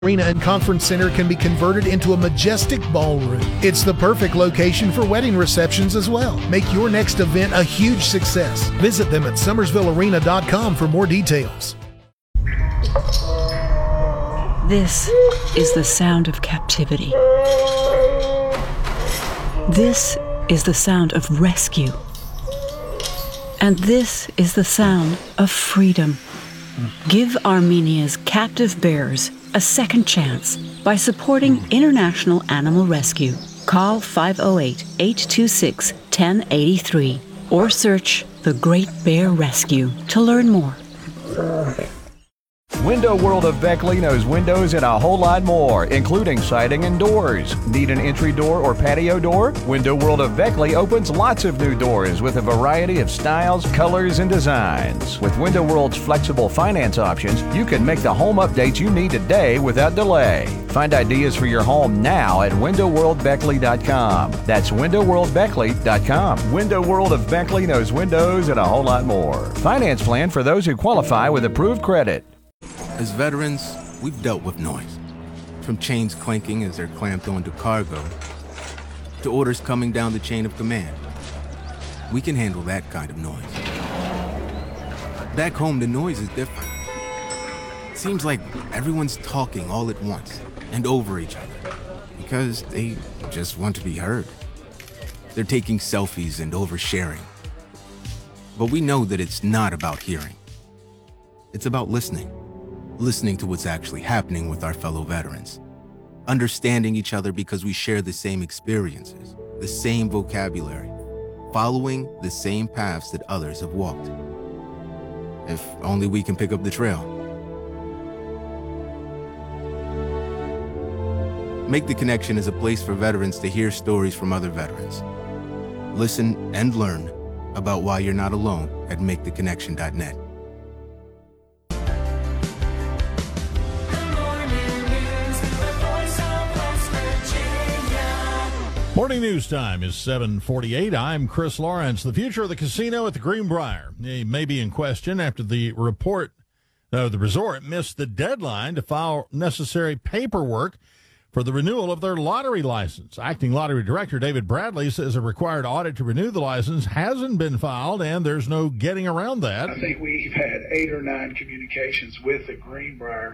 Arena and Conference Center can be converted into a majestic ballroom. It's the perfect location for wedding receptions as well. Make your next event a huge success. Visit them at SummersvilleArena.com for more details. This is the sound of captivity. This is the sound of rescue. And this is the sound of freedom. Give Armenia's captive bears a second chance by supporting International Animal Rescue. Call 508-826-1083 or search The Great Bear Rescue to learn more. Window World of Beckley knows windows and a whole lot more, including siding and doors. Need an entry door or patio door? Window World of Beckley opens lots of new doors with a variety of styles, colors, and designs. With Window World's flexible finance options, you can make the home updates you need today without delay. Find ideas for your home now at windowworldbeckley.com. That's windowworldbeckley.com. Window World of Beckley knows windows and a whole lot more. Finance plan for those who qualify with approved credit. As veterans, we've dealt with noise. From chains clanking as they're clamped onto cargo, to orders coming down the chain of command. We can handle that kind of noise. Back home, the noise is different. It seems like everyone's talking all at once and over each other because they just want to be heard. They're taking selfies and oversharing. But we know that it's not about hearing. It's about listening. Listening to what's actually happening with our fellow veterans. Understanding each other because we share the same experiences, the same vocabulary, following the same paths that others have walked. If only we can pick up the trail. Make the Connection is a place for veterans to hear stories from other veterans. Listen and learn about why you're not alone at maketheconnection.net. Morning news time is 7:48. I'm Chris Lawrence. The future of the casino at the Greenbrier may be in question after the resort missed the deadline to file necessary paperwork for the renewal of their lottery license. Acting lottery director David Bradley says a required audit to renew the license hasn't been filed, and there's no getting around that. I think we've had 8 or 9 communications with the Greenbrier,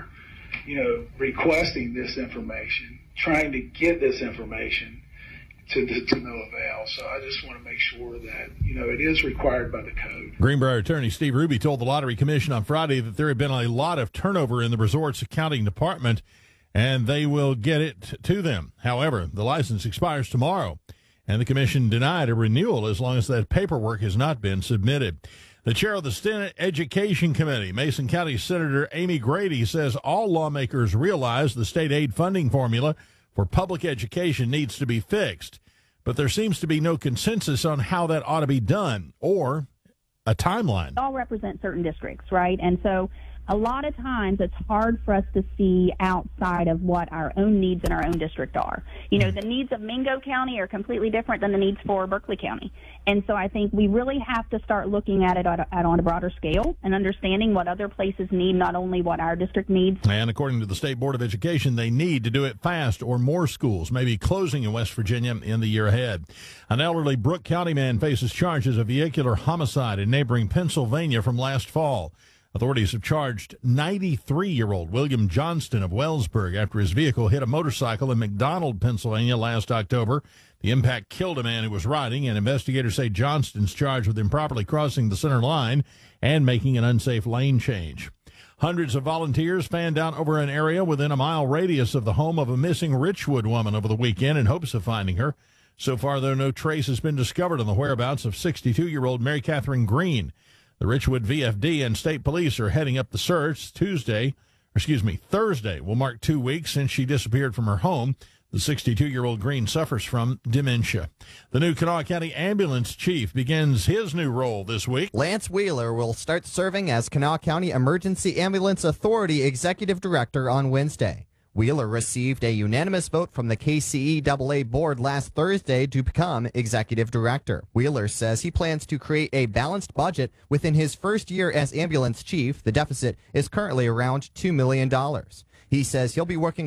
requesting this information, trying to get this information to no avail. So I just want to make sure that, it is required by the code. Greenbrier attorney Steve Ruby told the Lottery Commission on Friday that there had been a lot of turnover in the resort's accounting department, and they will get it to them. However, the license expires tomorrow, and the commission denied a renewal as long as that paperwork has not been submitted. The chair of the Senate Education Committee, Mason County Senator Amy Grady, says all lawmakers realize the state aid funding formula for public education needs to be fixed, but there seems to be no consensus on how that ought to be done or a timeline. All represent certain districts, right? And so a lot of times it's hard for us to see outside of what our own needs in our own district are. The needs of Mingo County are completely different than the needs for Berkeley County. And so I think we really have to start looking at it on a broader scale and understanding what other places need, not only what our district needs. And according to the State Board of Education, they need to do it fast, or more schools may be closing in West Virginia in the year ahead. An elderly Brooke County man faces charges of vehicular homicide in neighboring Pennsylvania from last fall. Authorities have charged 93-year-old William Johnston of Wellsburg after his vehicle hit a motorcycle in McDonald, Pennsylvania last October. The impact killed a man who was riding, and investigators say Johnston's charged with improperly crossing the center line and making an unsafe lane change. Hundreds of volunteers fanned out over an area within a mile radius of the home of a missing Richwood woman over the weekend in hopes of finding her. So far, though, no trace has been discovered on the whereabouts of 62-year-old Mary Catherine Green. The Richwood VFD and state police are heading up the search. Thursday will mark 2 weeks since she disappeared from her home. The 62-year-old Green suffers from dementia. The new Kanawha County ambulance chief begins his new role this week. Lance Wheeler will start serving as Kanawha County Emergency Ambulance Authority Executive Director on Wednesday. Wheeler received a unanimous vote from the KCEAA board last Thursday to become executive director. Wheeler says he plans to create a balanced budget within his first year as ambulance chief. The deficit is currently around $2 million. He says he'll be working